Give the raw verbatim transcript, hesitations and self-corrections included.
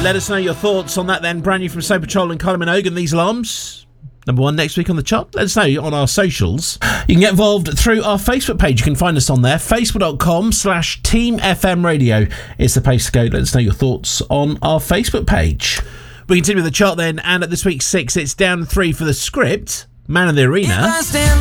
Let us know your thoughts on that then. Brand new from Snow Patrol and Kylie Minogue and These Alarms. Number one next week on the chart. Let us know on our socials. You can get involved through our Facebook page. You can find us on there. Facebook.com slash Team FM Radio is the place to go. Let us know your thoughts on our Facebook page. We continue with the chart then, and at this week's six, it's down three for The Script, Man of the Arena.